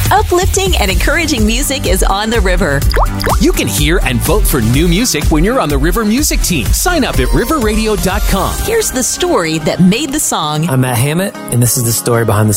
Uplifting and encouraging music is on the river. You can hear and vote for new music when you're on the River Music Team. Sign up at riverradio.com. Here's the story that made the song. I'm Matt Hammett, and this is the story behind the